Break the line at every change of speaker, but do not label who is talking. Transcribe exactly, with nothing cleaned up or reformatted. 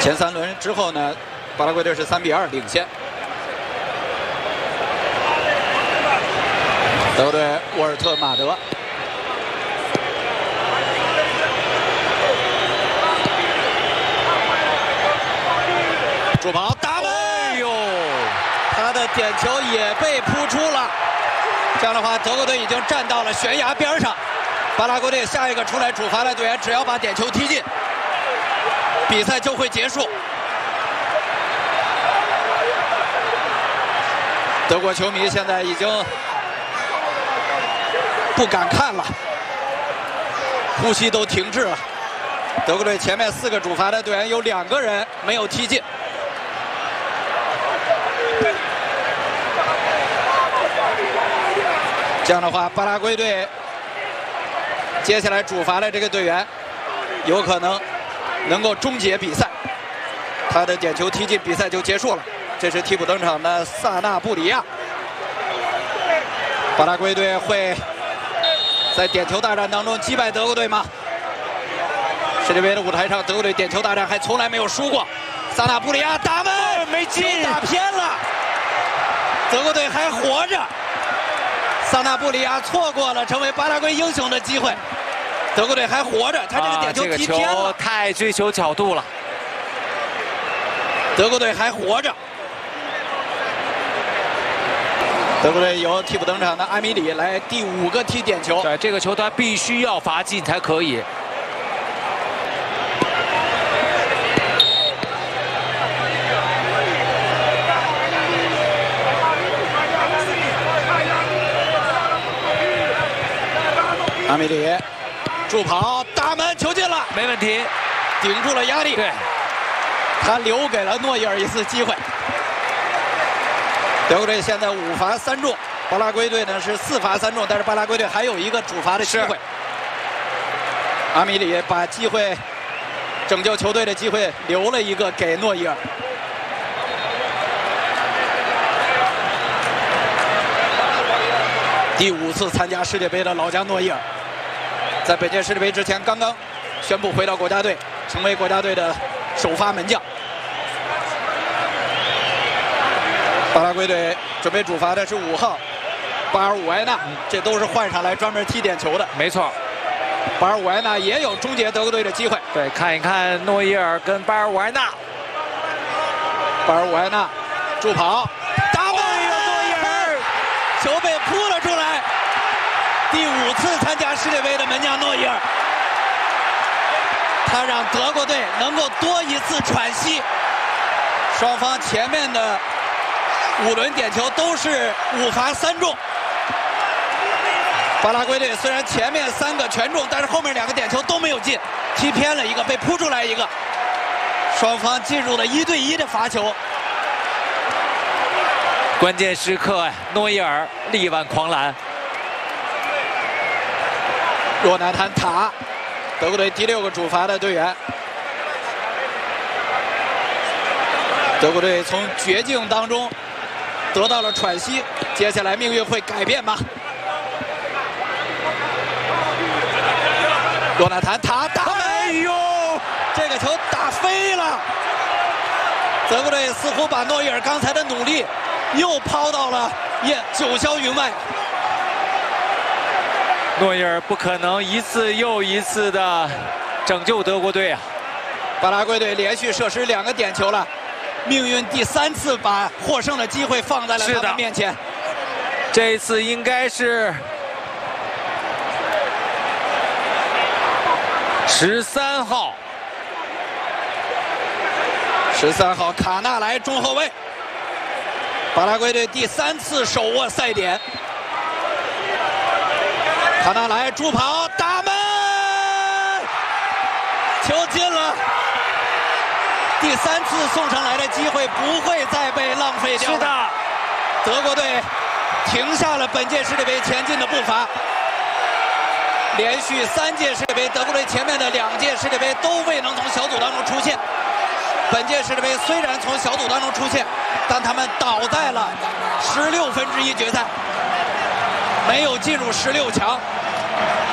前三轮之后呢，巴拉圭队是三比二领先。德国队沃尔特马德。 主跑打门，哎呦，他的点球也被扑出了。这样的话，德国队已经站到了悬崖边上。巴拉圭队下一个出来主罚的队员，只要把点球踢进，比赛就会结束。德国球迷现在已经不敢看了，呼吸都停滞了。德国队前面四个主罚的队员有两个人没有踢进。 这样的话，巴拉圭队接下来主罚的这个队员有可能能够终结比赛，他的点球踢进，比赛就结束了。这是替补登场的萨纳布里亚。巴拉圭队会在点球大战当中击败德国队吗？世界杯的舞台上，德国队点球大战还从来没有输过。萨纳布里亚打门，没进，打偏了，德国队还活着。 萨纳布里亚错过了成为巴拉圭英雄的机会，德国队还活着，他这个点球踢偏了，
啊、这个球太追求角度了。
德国队还活着，德国队由替补登场的阿米里来第五个踢点球，
对，这个球他必须要罚进才可以。 阿米里助跑打门，球进了，没问题，
顶住了压力。
对，
他留给了诺伊尔一次机会。德国队现在五罚三中，巴拉圭队呢是四罚三中，但是巴拉圭队还有一个主罚的机会。阿米里把机会拯救球队的机会留了一个给诺伊尔。第五次参加世界杯的老将诺伊尔。 在本届世界杯之前，刚刚宣布回到国家队，成为国家队的首发门将。巴拉圭队准备主罚的是五号巴尔伍埃纳，这都是换上来专门踢点球的。
没错，
巴尔伍埃纳也有终结德国队的机会。
对，看一看诺伊尔跟巴尔伍埃纳。
巴尔伍埃纳助跑打门，诺伊尔球被扑了出来。 第五次参加世界杯的门将诺伊尔，他让德国队能够多一次喘息。双方前面的五轮点球都是五罚三中。巴拉圭队虽然前面三个全中，但是后面两个点球都没有进，踢偏了一个，被扑出来一个。双方进入了一对一的罚球。
关键时刻，诺伊尔力挽狂澜。
若纳坦塔，德国队第六个主罚的队员。德国队从绝境当中得到了喘息，接下来命运会改变吗？若纳坦塔打门，哎呦，这个球打飞了。德国队似乎把诺伊尔刚才的努力又抛到了也九霄云外。
诺伊尔不可能一次又一次的拯救德国队啊！
巴拉圭队连续射失两个点球了，命运第三次把获胜的机会放在了他们面前。
这一次应该是十三号，
十三号卡纳莱中后卫，巴拉圭队第三次手握赛点。 卡纳莱助跑打门，球进了。第三次送上来的机会不会再被浪费掉。
是的，
德国队停下了本届世界杯前进的步伐。连续三届世界杯，德国队前面的两届世界杯都未能从小组当中出现。本届世界杯虽然从小组当中出现，但他们倒在了十六分之一决赛，没有进入十六强。